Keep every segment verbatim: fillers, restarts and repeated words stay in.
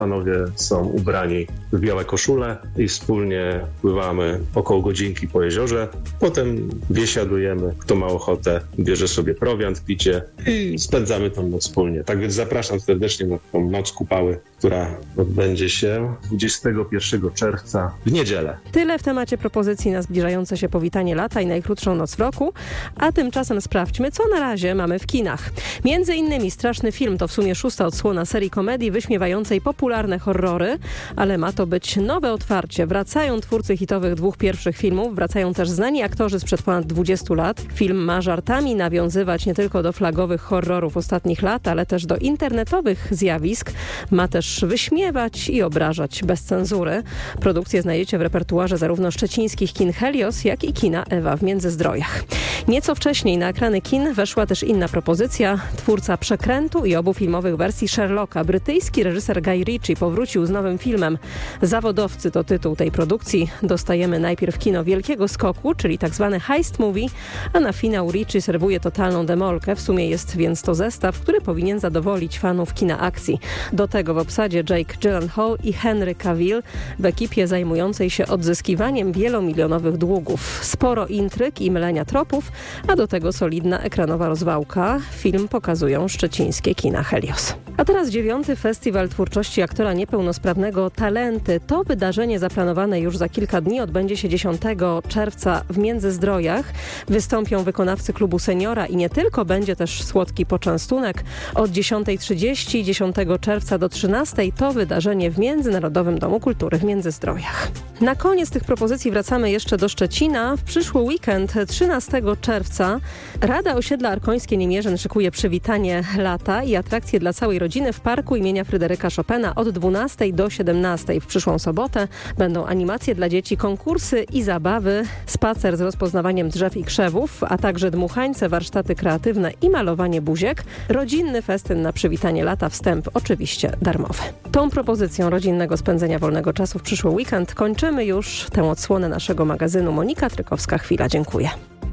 Panowie są ubrani w białe koszule i wspólnie pływamy około godzinki po jeziorze. Potem biesiadujemy, kto ma ochotę, bierze sobie prowiant, picie i spędzamy tą noc wspólnie. Tak więc zapraszam serdecznie na tą noc kupały, która odbędzie się dwudziestego pierwszego czerwca w niedzielę. Tyle w temacie propozycji na zbliżające się powitanie lata i najkrótszą noc w roku, a tymczasem sprawdźmy, co na razie mamy w kinach. Między innymi Straszny film to w sumie szósta odsłona serii komedii wyśmiewającej popularne horrory, ale ma to być nowe otwarcie. Wracają twórcy hitowych dwóch pierwszych filmów, wracają też znani aktorzy sprzed ponad dwudziestu lat. Film ma żartami nawiązywać nie tylko do flagowych horrorów ostatnich lat, ale też do internetowych zjawisk. Ma też wyśmiewać i obrażać bez cenzury. Produkcję znajdziecie w repertuarze zarówno szczecińskich kin Helios, jak i kina Ewa w Międzyzdrojach. Nieco wcześniej na ekrany kin weszła też inna propozycja. Twórca Przekrętu i obu filmowych wersji Sherlocka, brytyjski reżyser Guy Ritchie powrócił z nowym filmem. Zawodowcy to tytuł tej produkcji. Dostajemy najpierw kino wielkiego skoku, czyli tak zwany heist movie, a na finał Ritchie serwuje totalną demolkę. W sumie jest więc to zestaw, który powinien zadowolić fanów kina akcji. Do tego w obsadzie Jake Gyllenhaal i Henry Cavill w ekipie zajmującej się odzyskiwaniem wielomilionowych długów. Sporo intryg i mylenia tropów, a do tego solidna ekranowa rozwałka. Film pokazują szczecińskie kina Helios. A teraz dziewiąty Festiwal Twórczości Aktora Niepełnosprawnego Talenty. To wydarzenie zaplanowane już za kilka dni odbędzie się dziesiątego czerwca w Międzyzdrojach. Wystąpią wykonawcy klubu Seniora i nie tylko, będzie też słodki poczęstunek. Od dziesiątej trzydzieści dziesiątego czerwca do trzynastej to wydarzenie w Międzynarodowym Domu Kultury w Międzyzdrojach. Na koniec tych propozycji wracamy jeszcze do Szczecina. W przyszły weekend, trzynastego czerwca, Rada Osiedla Arkońskie Niemierzyn szykuje przywitanie lata i atrakcje dla całej rodziny w parku imienia Fryderyka Chopina od dwunastej do siedemnastej. W przyszłą sobotę będą animacje dla dzieci, konkursy i zabawy, spacer z rozpoznawaniem drzew i krzewów, a także dmuchańce, warsztaty kreatywne i malowanie buziek. Rodzinny festyn na przywitanie lata, wstęp oczywiście darmowy. Tą propozycją rodzinnego spędzenia wolnego czasu w przyszły weekend kończymy już tę odsłonę naszego magazynu. Monika Trykowska-Chwila, dziękuję.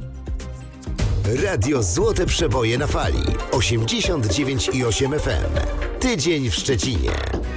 Radio Złote Przeboje na fali osiemdziesiąt dziewięć i osiem F M. Tydzień w Szczecinie.